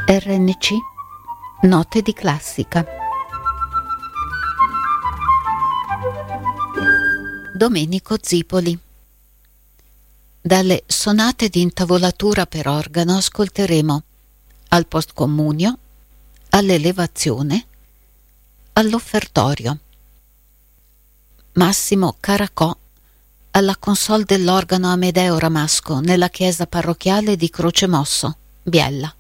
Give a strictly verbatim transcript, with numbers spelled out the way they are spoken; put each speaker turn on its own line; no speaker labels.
R N C Note di classica. Domenico Zipoli. Dalle sonate di intavolatura per organo ascolteremo al postcomunio, all'elevazione, all'offertorio. Massimo Caracò alla console dell'organo Amedeo Ramasco nella chiesa parrocchiale di Crocemosso, Biella.